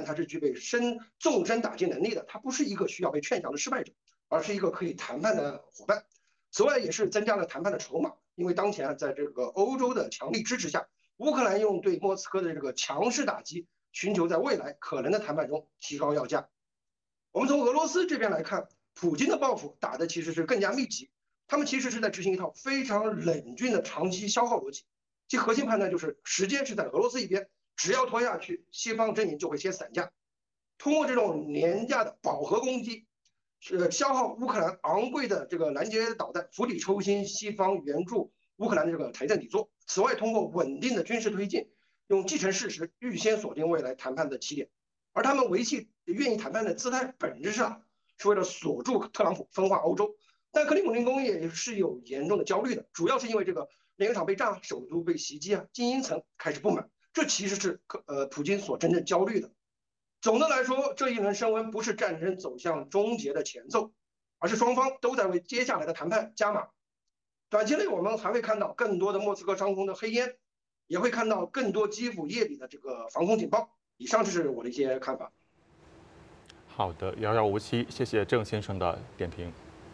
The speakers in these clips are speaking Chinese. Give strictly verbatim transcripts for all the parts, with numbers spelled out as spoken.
它是具备深纵深打击能力的，它不是一个需要被劝降的失败者，而是一个可以谈判的伙伴。此外，也是增加了谈判的筹码，因为当前啊，在这个欧洲的强力支持下，乌克兰用对莫斯科的这个强势打击，寻求在未来可能的谈判中提高要价。我们从俄罗斯这边来看，普京的报复打的其实是更加密集，他们其实是在执行一套非常冷峻的长期消耗逻辑，其核心判断就是时间是在俄罗斯一边，只要拖下去，西方阵营就会先散架。通过这种廉价的饱和攻击，是消耗乌克兰昂贵的这个拦截导弹，釜底抽薪西方援助乌克兰的这个财政底座。此外，通过稳定的军事推进，用既成事实预先锁定未来谈判的起点。而他们维系愿意谈判的姿态，本质上是为了锁住特朗普分化欧洲。但克里姆林宫也是有严重的焦虑的，主要是因为这个联合场被炸，首都被袭击啊，精英层开始不满，这其实是呃普京所真正焦虑的。总的来说，这一轮升温不是战争走向终结的前奏，而是双方都在为接下来的谈判加码。短期内，我们还会看到更多的莫斯科上空的黑烟，也会看到更多基辅夜里的这个防空警报。以上就是我的一些看法。 好的，遥遥无期，谢谢郑先生的点评。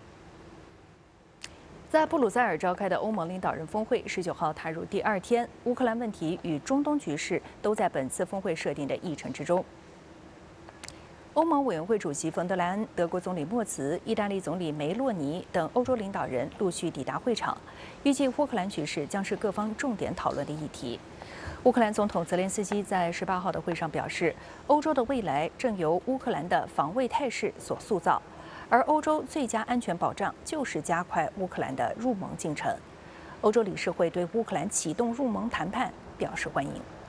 在布鲁塞尔召开的欧盟领导人峰会十九号踏入第二天，乌克兰问题与中东局势都在本次峰会设定的议程之中。欧盟委员会主席冯德莱恩、德国总理默茨、意大利总理梅洛尼等欧洲领导人陆续抵达会场，预计乌克兰局势将是各方重点讨论的议题。乌克兰总统泽连斯基在十八号的会上表示，欧洲的未来正由乌克兰的防卫态势所塑造，而欧洲最佳安全保障就是加快乌克兰的入盟进程。欧洲理事会对乌克兰启动入盟谈判表示欢迎。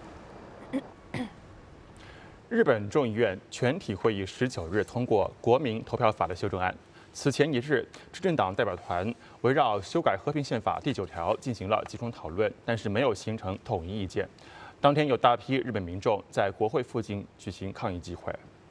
日本众议院全体会议十九日通过国民投票法的修正案。此前一日，执政党代表团围绕修改和平宪法第九条进行了集中讨论，但是没有形成统一意见。当天有大批日本民众在国会附近举行抗议集会。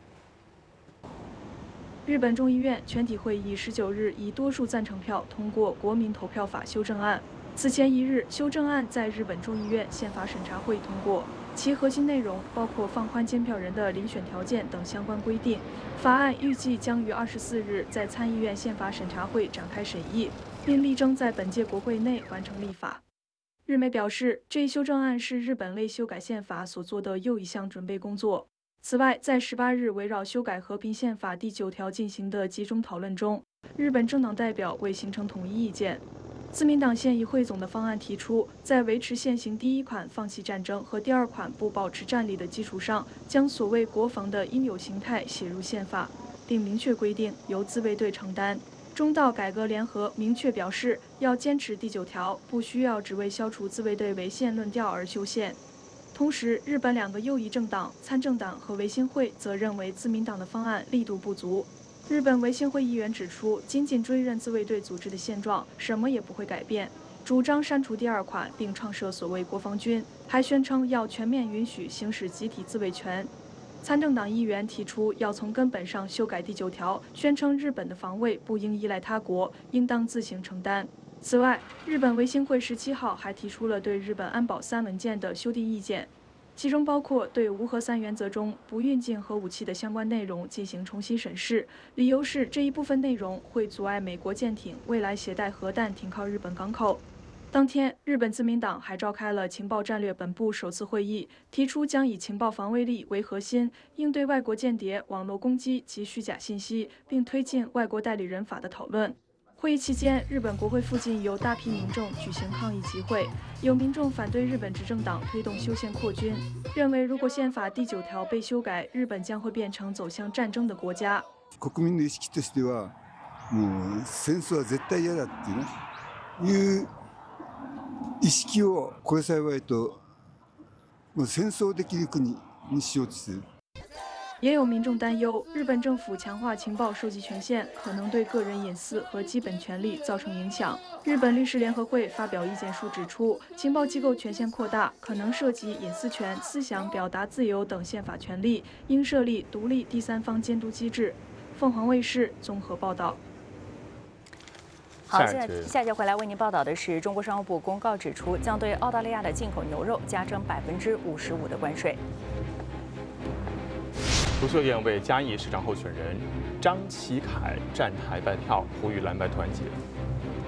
日本众议院全体会议十九日以多数赞成票通过国民投票法修正案。此前一日，修正案在日本众议院宪法审查会通过。其核心内容包括放宽监票人的遴选条件等相关规定。法案预计将于二十四日在参议院宪法审查会展开审议，并力争在本届国会内完成立法。日媒表示，这一修正案是日本为修改宪法所做的又一项准备工作。此外，在十八日围绕修改和平宪法第九条进行的集中讨论中，日本政党代表未形成统一意见。自民党现议汇总的方案提出，在维持现行第一款放弃战争和第二款不保持战力的基础上，将所谓国防的应有形态写入宪法，并明确规定由自卫队承担。中道改革联合明确表示，要坚持第九条，不需要只为消除自卫队违宪论调而修宪。同时，日本两个右翼政党参政党和维新会则认为自民党的方案力度不足。日本维新会议员指出，仅仅追认自卫队组织的现状，什么也不会改变，主张删除第二款并创设所谓国防军，还宣称要全面允许行使集体自卫权。参政党议员提出要从根本上修改第九条，宣称日本的防卫不应依赖他国，应当自行承担。此外，日本维新会十七号还提出了对日本安保三文件的修订意见。其中包括对无核三原则中不运进核武器的相关内容进行重新审视，理由是这一部分内容会阻碍美国舰艇未来携带核弹停靠日本港口。当天，日本自民党还召开了情报战略本部首次会议，提出将以情报防卫力为核心，应对外国间谍、网络攻击及虚假信息，并推进外国代理人法的讨论。会议期间，日本国会附近有大批民众举行抗议集会，有民众反对日本执政党推动修宪扩军，认为如果宪法第九条被修改，日本将会变成走向战争的国家。 国民の意識としては、もう戦争は絶対嫌だっていうね、いう意識をこれ幸いと、もう戦争できる国にしようとしている。 也有民众担忧，日本政府强化情报收集权限，可能对个人隐私和基本权利造成影响。日本律师联合会发表意见书指出，情报机构权限扩大，可能涉及隐私权、思想表达自由等宪法权利，应设立独立第三方监督机制。凤凰卫视综合报道。 好，现在下节回来为您报道的是，中国商务部公告指出，将对澳大利亚的进口牛肉加征百分之五十五的关税。 卢秀燕为嘉义市长候选人张启凯站台拜票，呼吁蓝白团结。